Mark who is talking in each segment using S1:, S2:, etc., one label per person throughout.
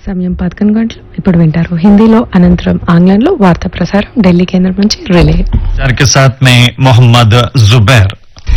S1: సమయం 11 గంటలు. ఇప్పుడు వింటారు హిందీలో, అనంతరం ఆంగ్లంలో వార్తా ప్రసారం ఢిల్లీ కేంద్రం నుంచి రిలే.
S2: के साथ में मोहम्मद जुबैर।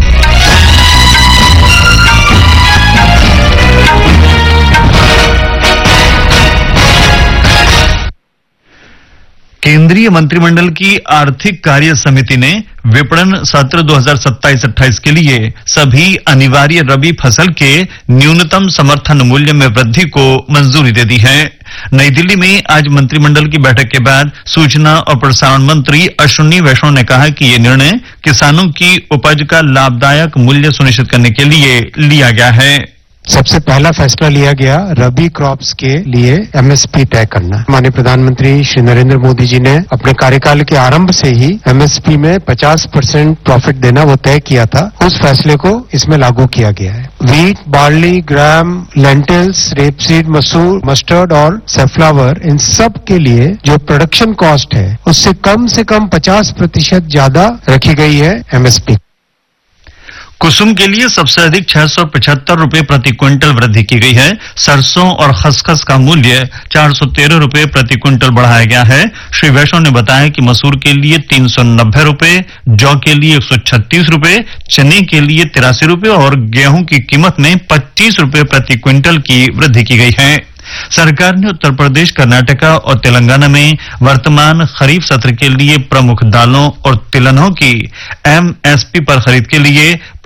S2: केंद्रीय मंत्रिमंडल की आर्थिक कार्य समिति ने विपणन सत्र 2027-28 के लिए सभी अनिवार्य रबी फसल के न्यूनतम समर्थन मूल्य में वृद्धि को मंजूरी दे दी है। नई दिल्ली में आज मंत्रिमंडल की बैठक के बाद सूचना और प्रसारण मंत्री अश्विनी वैष्णव ने कहा कि ये निर्णय किसानों की उपज का लाभदायक मूल्य सुनिश्चित करने के लिए लिया गया है।
S3: सबसे पहला फैसला लिया गया रबी क्रॉप्स के लिए एमएसपी तय करना। माननीय प्रधानमंत्री श्री नरेंद्र मोदी जी ने अपने कार्यकाल के आरंभ से ही एमएसपी में 50% प्रॉफिट देना वो तय किया था। उस फैसले को इसमें लागू किया गया है। वीट, बार्ली, ग्राम, लेंटिल्स, रेपसीड, मसूर, मस्टर्ड और सनफ्लावर, इन सब के लिए जो प्रोडक्शन कॉस्ट है उससे कम 50% ज्यादा रखी गई है एमएसपी।
S2: कुसुम के लिए सबसे अधिक 675 रुपए प्रति क्विंटल वृद्धि की गई है। सरसों और खसखस का मूल्य 413 रुपए प्रति क्विंटल बढ़ाया गया है। श्री वैष्णव ने बताया कि मसूर के लिए 390 रुपए, जौ के लिए 136 रुपए, चने के लिए 83 रुपए और गेहूं की कीमत में 25 रुपए प्रति क्विंटल की वृद्धि की गई है। सरकार ने उत्तर प्रदेश, कर्नाटका और तेलंगाना में वर्तमान खरीफ सत्र के लिए प्रमुख दालों और तिलहनों की एमएसपी पर खरीद के लिए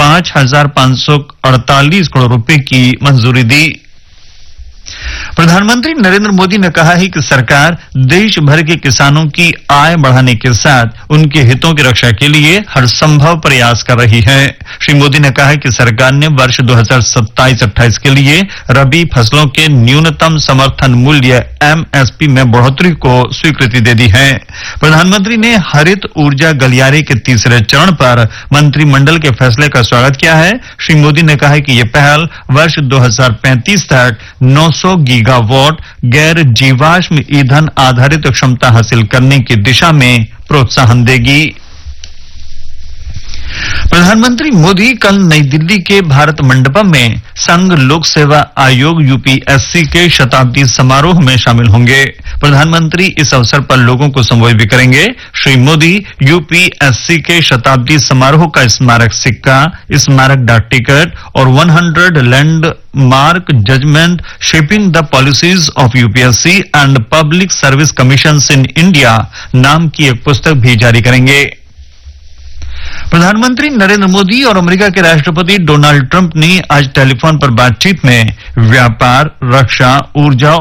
S2: 5,548 करोड़ रुपए की मंजूरी दी। प्रधानमंत्री नरेंद्र मोदी ने कहा है कि सरकार देश भर के किसानों की आय बढ़ाने के साथ उनके हितों की रक्षा के लिए हर संभव प्रयास कर रही है। श्री मोदी ने कहा कि सरकार ने वर्ष 2027-28 के लिए रबी फसलों के न्यूनतम समर्थन मूल्य एमएसपी में बढ़ोतरी को स्वीकृति दे दी है। प्रधानमंत्री ने हरित ऊर्जा गलियारे के तीसरे चरण पर मंत्रिमंडल के फैसले का स्वागत किया है। श्री मोदी ने कहा कि यह पहल वर्ष 2035 तक 900 गीगावाट गैर जीवाश्म ईंधन आधारित क्षमता हासिल करने की दिशा में प्रोत्साहन देगी। प्रधानमंत्री मोदी कल नई दिल्ली के भारत मंडपम में संघ लोक सेवा आयोग यूपीएससी के शताब्दी समारोह में शामिल होंगे। प्रधानमंत्री इस अवसर पर लोगों को संबोधित भी करेंगे। श्री मोदी यूपीएससी के शताब्दी समारोह का स्मारक सिक्का, स्मारक डाक टिकट और 100 landmark judgement shaping the policies of UPSC and public service commissions in India नाम की एक पुस्तक भी जारी करेंगे। प्रधानमंत्री नरेंद्र मोदी और अमेरिका के राष्ट्रपति डोनाल्ड ट्रंप ने आज टेलीफोन पर बातचीत में व्यापार, रक्षा, ऊर्जा